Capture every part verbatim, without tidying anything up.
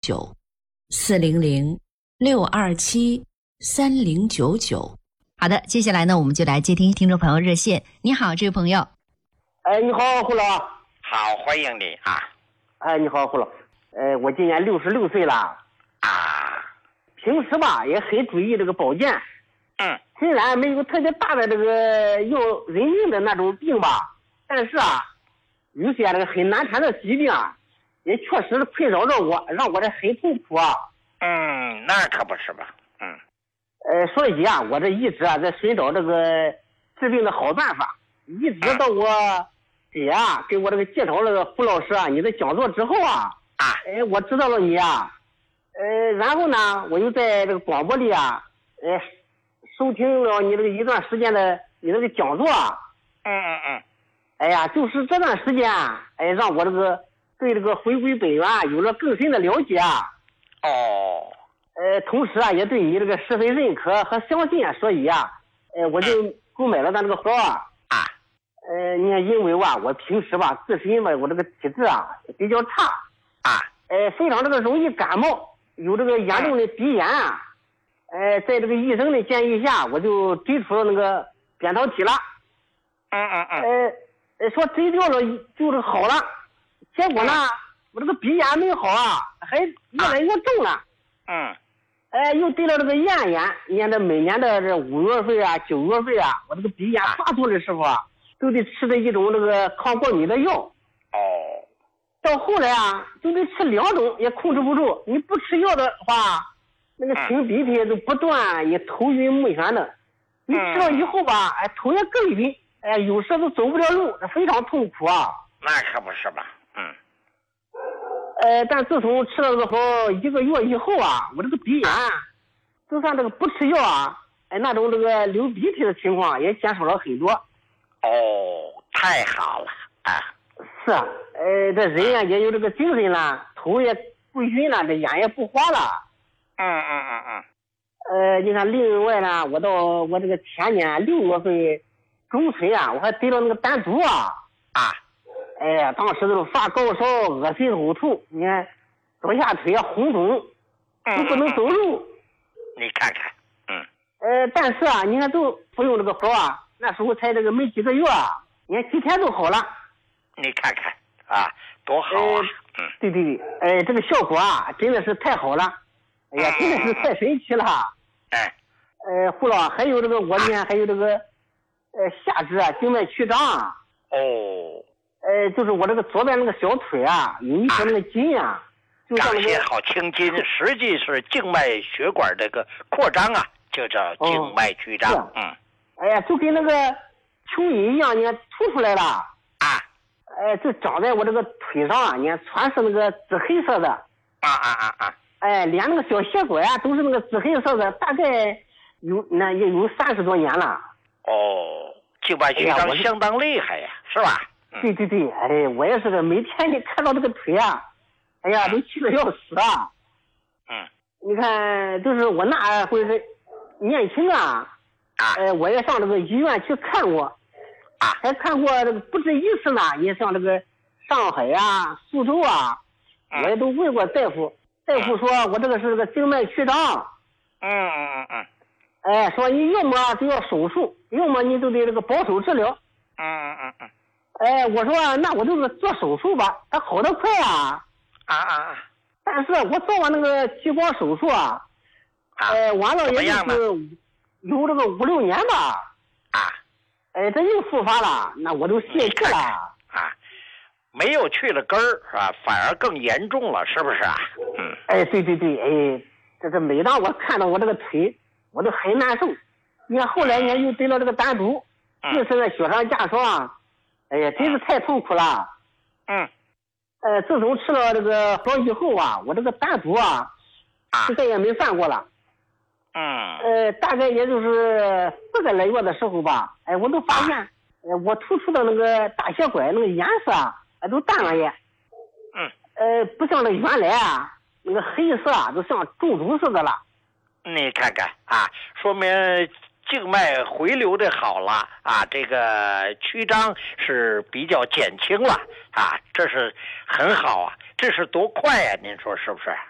九，四零零六二七三零九九。 好的，接下来呢，我们就来接听听众朋友热线。你好，这位朋友。 哎，你好，胡老。 好，欢迎你啊。 哎，你好，胡老。呃，我今年六十六岁了。 啊。 平时吧也很注意这个保健。 嗯。 虽然没有特别大的这个要人命的那种病吧，但是啊，有些这个很难缠的疾病啊，也确实困扰着我，让我这很痛苦啊。 嗯，那可不是吧。嗯。 呃，所以啊，我这一直啊在寻找这个治病的好办法，一直到我姐啊给我这个介绍了个胡老师啊你的讲座之后啊， 啊， 哎，我知道了你啊，呃，然后呢，我又在这个广播里啊，呃，收听了你这个一段时间的你这个讲座啊， 嗯嗯嗯， 哎呀，就是这段时间啊，哎，让我这个对这个回归本源啊有了更深的了解啊。 哦。 呃，同时啊，也对你这个十分认可和相信啊，所以啊，呃，我就购买了咱这个号啊。 啊。 呃，你看，因为啊，我平时吧，自身吧，我这个体质啊比较差。 啊。 呃，非常这个容易感冒，有这个严重的鼻炎啊。呃，在这个医生的建议下，我就追出了那个扁桃体了。 嗯嗯嗯。 呃，呃，说追掉了就是好了，结果呢，我这个鼻炎没好啊，还越来越重了。 嗯。 哎，又得了这个咽炎，你看这每年的这五月份啊、九月份啊，我这个鼻炎发作的时候啊，都得吃的一种这个抗过敏的药。 哦。 到后来啊，就得吃两种也控制不住。你不吃药的话，那个擤鼻涕就不断，也头晕目眩的。你吃了以后吧，哎，头也更晕，哎，有时都走不了路，非常痛苦啊。 那可不是吧？嗯。 呃，但自从吃了这个后一个月以后啊，我这个鼻炎，就算这个不吃药啊，哎，那种这个流鼻涕的情况也减少了很多。 哦，太好了啊！ 是啊，呃，这人呀也有这个精神了，头也不晕了，这眼也不花了。 嗯嗯嗯嗯。 呃，你看，另外呢，我到我这个前年六月份中旬啊，我还得了那个丹毒啊。 啊。 哎呀，当时都是发高烧、恶心呕吐，你看左下腿啊红肿，都不能走路。 你看看，嗯。 呃，但是啊，你看都服用这个号啊，那时候才这个没几个月啊，你看几天就好了。 你看看啊，多好啊！ 嗯，对对对，哎，这个效果啊，真的是太好了，哎呀，真的是太神奇了。 哎。 呃，胡老，还有这个我呢，还有这个呃下肢啊静脉曲张啊。 哦。 呃，就是我这个左边那个小腿啊，有一些那个筋啊，就像那个好青筋，实际是静脉血管这个扩张啊，就叫静脉曲张。 哦、 嗯。 哎呀，就跟那个蚯蚓一样，你看凸出来了。 啊。 哎，就长在我这个腿上啊，你看全是那个紫黑色的。 啊啊啊啊！ 哎，连那个小血管啊都是那个紫黑色的，大概有那也有三十多年了。 哦，静脉曲张相当厉害呀，是吧？ 对对对，哎，我也是个，每天你看到这个腿啊，哎呀，都气得要死啊。 嗯。 你看，就是我那会是年轻啊， 啊， 呃，我也上这个医院去看过， 啊， 还看过这个不止一次呢。也像这个上海啊、苏州啊，我也都问过大夫，大夫说我这个是这个静脉曲张。 嗯嗯嗯嗯。 哎，说你要么就要手术，要么你就得这个保守治疗。 嗯嗯嗯嗯。 哎，我说那我就是做手术吧，它好得快啊！ 啊啊啊！ 但是我做完那个激光手术啊，哎，完了也就是有这个五六年吧。 啊！ 哎，这又复发了，那我都泄气了。 啊，没有去了根儿是吧？反而更严重了，是不是啊？嗯。 哎，对对对，哎，这这每当我看到我这个腿，我都很难受。你看后来呢又得了这个丹毒，又是那雪上加霜。哎呀，真是太痛苦了。 嗯。 呃，自从吃了这个好以后啊，我这个丹毒啊，就再也没犯过了。 嗯。 呃，大概也就是四个来月的时候吧，哎，我都发现，呃，我突出的那个大血管那个颜色啊，哎，都淡了也。 嗯。 呃，不像那原来啊，那个黑色啊，都像中毒似的了。 你看看啊，说明静脉回流的好了啊，这个曲张是比较减轻了啊，这是很好啊，这是多快呀、啊？您说是不是？嗯，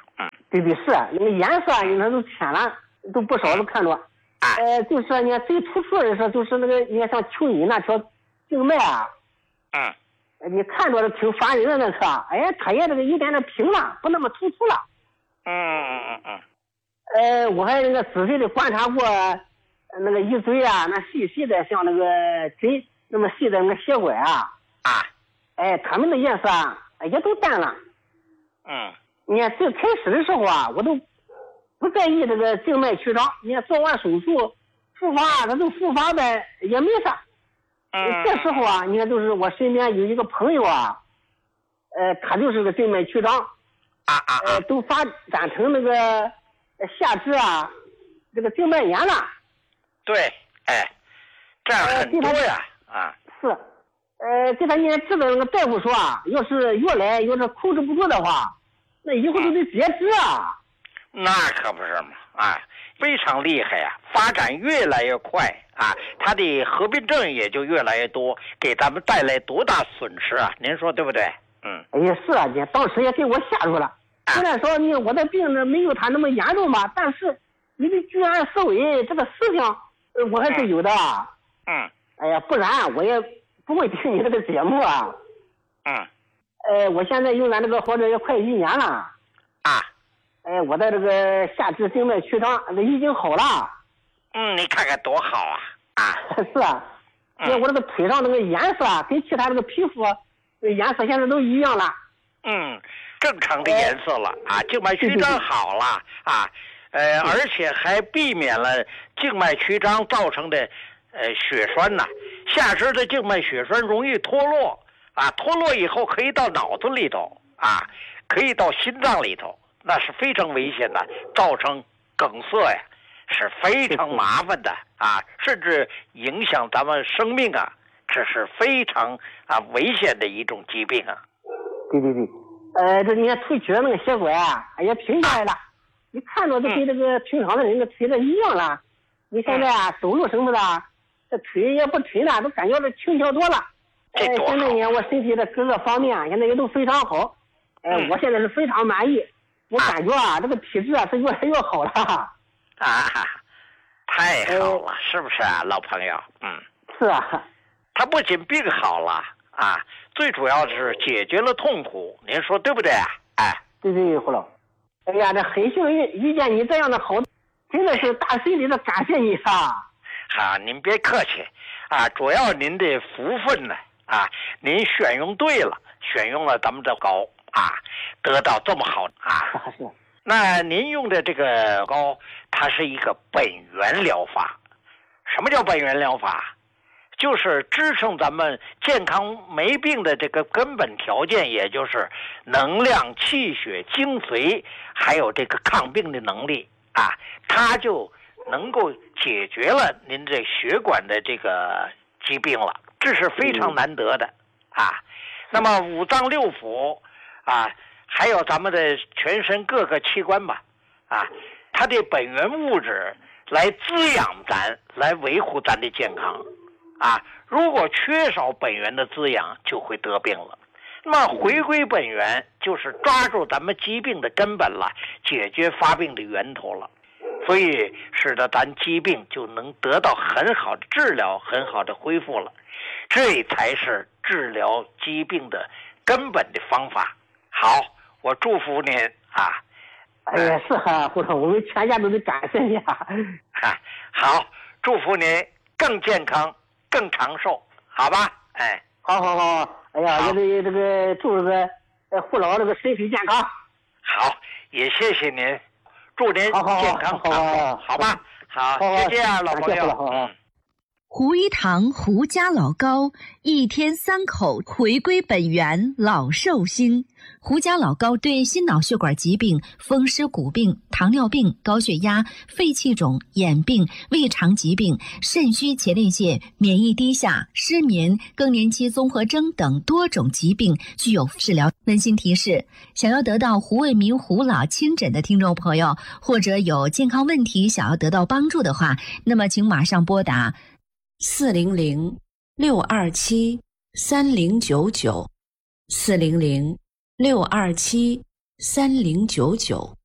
对对是，那个颜色那都浅了，都不少都看着。呃，就是你看最突出的是，就是那个你看像蚯蚓那条静脉啊， 嗯， 你看着挺烦人的那个，哎，它也这个有点点平了，不那么突出了。 嗯嗯嗯嗯。 呃，我还那个仔细的观察过那个一嘴啊，那细细的像那个针那么细的那个血管啊， 啊， 哎，它们的颜色啊也都淡了。 嗯， 你看最开始的时候啊，我都不在意这个静脉曲张。你看做完手术复发，它都复发的也没啥。 嗯， 这时候啊，你看就是我身边有一个朋友啊，呃，他就是个静脉曲张， 啊啊呃，都发展成那个下肢啊，这个静脉炎了。 对，哎，这样很多呀，啊， 是，呃，给他念治的那个大夫说啊，要是越来要是控制不住的话，那以后都得截肢啊。 那可不是嘛，啊，非常厉害呀，发展越来越快啊，它的合并症也就越来越多，给咱们带来多大损失啊？您说对不对？嗯， 哎呀，是啊，你当时也给我吓住了。虽然说你我的病呢没有他那么严重吧，但是你的居安思危这个事情，呃，我还是有的。 嗯。 哎呀，不然我也不会听你这个节目啊。 嗯。 呃，我现在用咱这个活着也快一年了。 啊。 哎，我的这个下肢静脉曲张已经好了。 嗯，你看看多好啊！啊。 是啊。嗯。我这个腿上那个颜色啊，跟其他这个皮肤颜色现在都一样了。 嗯。正常的颜色了啊，静脉曲张好了啊，呃，而且还避免了静脉曲张造成的呃血栓呐，下肢的静脉血栓容易脱落啊，脱落以后可以到脑子里头啊，可以到心脏里头，那是非常危险的，造成梗塞呀，是非常麻烦的啊，甚至影响咱们生命啊，这是非常啊危险的一种疾病啊。 对对对。呃，这你看腿曲的那个血管啊，也平下来了，你看着就跟这个平常的人的腿的一样了。你现在啊，走路什么的，这腿也不沉了，都感觉这轻巧多了。呃，现在呢，我身体的各个方面啊，现在也都非常好。呃，我现在是非常满意，我感觉啊，这个体质啊是越来越好了。 啊，太好了，是不是啊，老朋友？嗯， 是啊。 他不仅病好了啊。最主要的是解决了痛苦，您说对不对啊？哎， 对对，胡老，哎呀，这很幸运遇见你这样的好，真的是大心里的感谢你啊！ 好，您别客气啊，主要您的福分呢啊，您选用对了，选用了咱们的膏啊，得到这么好啊。 是。 那您用的这个膏，它是一个本源疗法。什么叫本源疗法？就是支撑咱们健康没病的这个根本条件，也就是能量、气血、精髓，还有这个抗病的能力啊，它就能够解决了您这血管的这个疾病了，这是非常难得的啊。那么五脏六腑啊，还有咱们的全身各个器官吧，啊，它的本源物质来滋养咱，来维护咱的健康。啊，如果缺少本源的滋养，就会得病了。那么回归本源，就是抓住咱们疾病的根本了，解决发病的源头了，所以使得咱疾病就能得到很好的治疗，很好的恢复了。这才是治疗疾病的根本的方法。好，我祝福您啊！ 哎呀，是哈，胡总，我们全家都得感谢你啊！ 啊，好，祝福您更健康。更长寿，好吧？哎， 好好好，哎呀，也得这个祝这个呃胡老这个身体健康。 好，也谢谢您，祝您健康长寿，好吧？好，就这样，老朋友。 胡一堂胡家老膏，一天三口，回归本源，老寿星。胡家老膏对心脑血管疾病、风湿骨病、糖尿病、高血压、肺气肿、眼病、胃肠疾病、肾虚前列腺、免疫低下、失眠、更年期综合征等多种疾病具有治疗。温馨提示：想要得到胡卫民胡老亲诊的听众朋友，或者有健康问题想要得到帮助的话，那么请马上拨打四零零六二七三零九九，四零零六二七三零九九。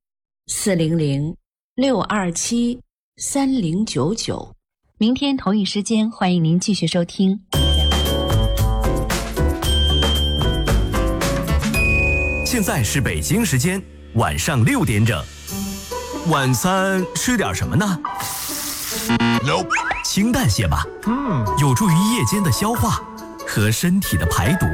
四零零六二七三零九九。 明天同一时间，欢迎您继续收听。 现在是北京时间晚上六点整。晚餐吃点什么呢？ Nope. 清淡些吧，嗯，有助于夜间的消化和身体的排毒。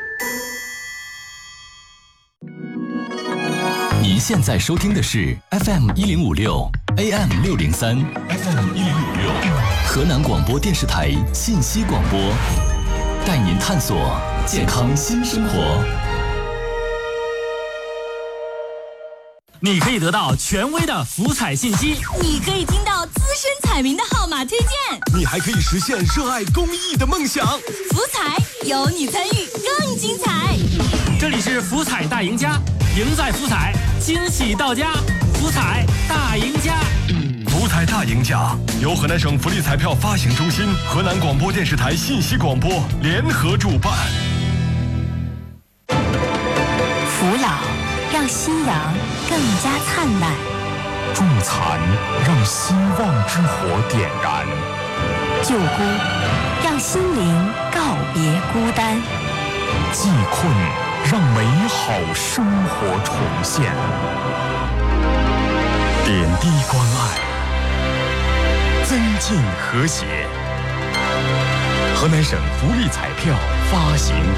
您现在收听的是 F M 一零五六 A M 六零三 F M 一零五六河南广播电视台信息广播，带您探索健康新生活。 你可以得到权威的福彩信息， 你可以听到资深彩民的号码推荐， 你还可以实现热爱公益的梦想。 福彩有你参与更精彩。 这里是福彩大赢家，赢在福彩，惊喜到家。福彩大赢家， 福彩大赢家由河南省福利彩票发行中心、河南广播电视台信息广播联合主办。 扶老让夕阳更加灿烂， 助残让希望之火点燃， 救孤让心灵告别孤单， 济困让美好生活重现。点滴关爱，增进和谐。河南省福利彩票发行